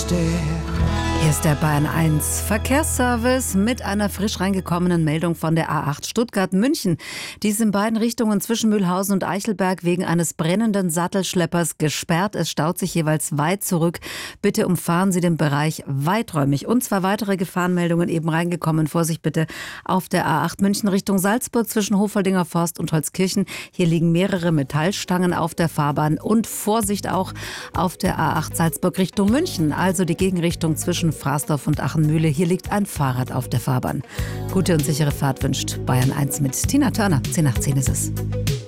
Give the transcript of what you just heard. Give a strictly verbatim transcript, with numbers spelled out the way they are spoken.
stehe. Hier ist der Bayern eins Verkehrsservice mit einer frisch reingekommenen Meldung von der A acht Stuttgart-München. Die ist in beiden Richtungen zwischen Mühlhausen und Eichelberg wegen eines brennenden Sattelschleppers gesperrt. Es staut sich jeweils weit zurück. Bitte umfahren Sie den Bereich weiträumig. Und zwei weitere Gefahrenmeldungen eben reingekommen. Vorsicht bitte auf der A acht München Richtung Salzburg zwischen Hofoldinger Forst und Holzkirchen. Hier liegen mehrere Metallstangen auf der Fahrbahn. Und Vorsicht auch auf der A acht Salzburg Richtung München, also die Gegenrichtung zwischen Fraßdorf und Achenmühle. Hier liegt ein Fahrrad auf der Fahrbahn. Gute und sichere Fahrt wünscht Bayern eins mit Tina Turner. zehn nach zehn ist es.